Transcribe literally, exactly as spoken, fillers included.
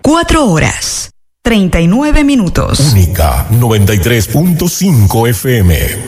Cuatro horas, treinta y nueve minutos. Única noventa y tres punto cinco F M.